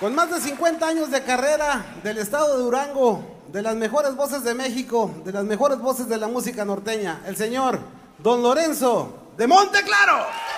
Con más de 50 años de carrera del estado de Durango, de las mejores voces de México, de las mejores voces de la música norteña, el señor Don Lorenzo de Monteclaro.